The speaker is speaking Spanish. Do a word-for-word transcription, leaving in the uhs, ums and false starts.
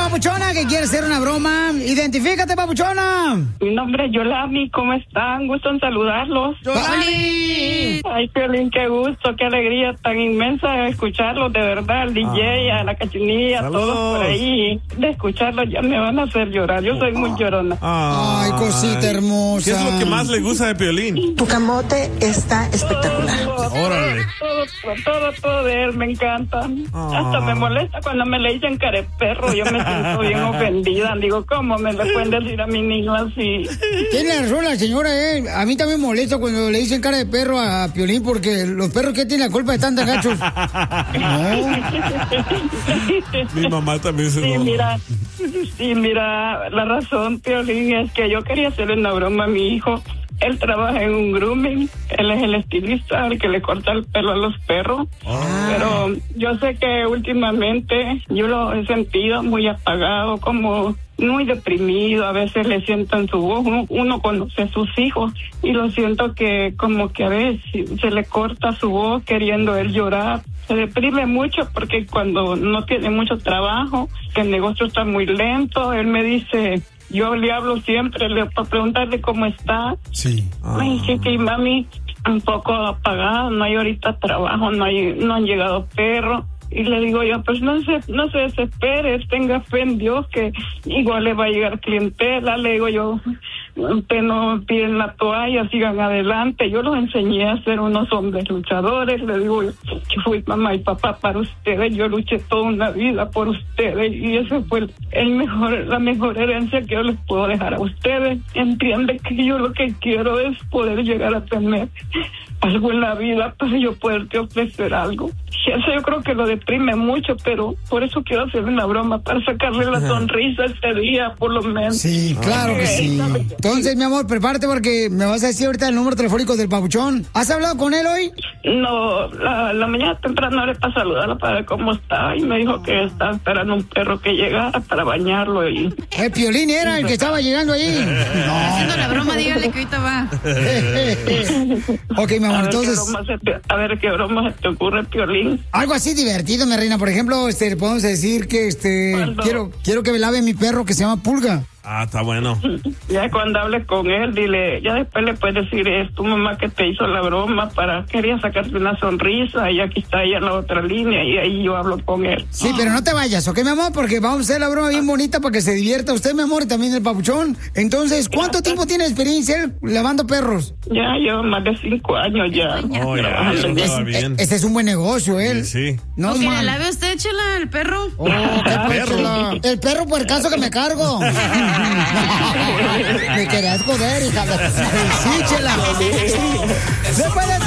papuchona que quiere hacer una broma. Identifícate, papuchona. Mi nombre es Yolami, ¿cómo están? Gusto en saludarlos. ¡Yolami! Ay, Piolín, qué gusto, qué alegría tan inmensa escucharlos, de verdad, al D J, ah. a la Cachinilla, a todos por ahí. De escucharlos ya me van a hacer llorar, yo soy muy llorona. Ay, cosita hermosa. ¿Qué es lo que más le gusta de Piolín? Tu camote está espectacular. Todo, Órale. Todo, todo, todo, todo de él me encanta. Ah. Hasta me molesta cuando me le dicen careperro, yo me siento bien ofendida. Digo, ¿cómo me le pueden decir a mi niño así? Tiene razón la señora, eh. A mí también me molesta cuando le dicen cara de perro a Piolín, porque los perros que tienen la culpa están tan gachos. No. Mi mamá también se Sí, enoja. mira, sí, mira, la razón, Piolín, es que yo quería hacerle una broma a mi hijo. Él trabaja en un grooming, él es el estilista, el que le corta el pelo a los perros. Ah. Pero yo sé que últimamente yo lo he sentido muy apagado, como muy deprimido, a veces le siento en su voz, uno, uno conoce a sus hijos y lo siento que como que a veces se le corta su voz queriendo él llorar. Se deprime mucho porque cuando no tiene mucho trabajo, que el negocio está muy lento, él me dice... Yo le hablo siempre le, para preguntarle cómo está. Sí. Ah. Me dice que mami, un poco apagado, no hay ahorita trabajo, no hay, no han llegado perros. Y le digo yo, pues no se, no se desespere, tenga fe en Dios que igual le va a llegar clientela. Le digo yo, usted no piden la toalla, sigan adelante. Yo los enseñé a ser unos hombres luchadores. Le digo yo, que fui mamá y papá para ustedes. Yo luché toda una vida por ustedes y esa fue el, el mejor, la mejor herencia que yo les puedo dejar a ustedes. Entiende que yo lo que quiero es poder llegar a tener algo en la vida para yo poderte ofrecer algo. Y eso yo creo que lo deprime mucho, pero por eso quiero hacerle una broma, para sacarle la sonrisa este día, por lo menos. Sí, claro que sí. Entonces, mi amor, prepárate porque me vas a decir ahorita el número telefónico del papuchón. ¿Has hablado con él hoy? No, la, la mañana temprano hablé para saludarlo, para ver cómo está, y me dijo que está esperando un perro que llegara para bañarlo. Y... El Piolín era el que estaba llegando ahí. No. Haciendo la broma, dígale que ahorita va. Ok, mi amor, a entonces... Ver te, a ver qué broma se te ocurre, Piolín. Algo así divertido, mi reina. Por ejemplo, este, podemos decir que este quiero, quiero que me lave mi perro que se llama Pulga. Ah, está bueno. Ya cuando hables con él, dile, ya después le puedes decir, es tu mamá que te hizo la broma para, quería sacarte una sonrisa y aquí está ella en la otra línea y ahí yo hablo con él. Sí, pero no te vayas, ¿ok, mi amor? Porque vamos a hacer la broma bien bonita para que se divierta usted, mi amor, y también el papuchón. Entonces, ¿cuánto tiempo tiene experiencia él lavando perros? Ya, yo más de cinco años ya. Oh, ya, eso estaba bien. Este es un buen negocio, él. Sí, sí. No, ¿Que man. le lave usted, Chela, el perro? Oh, qué perro. El perro por el caso que me cargo. Me querías joder, hija de... Sí, Chela. Después de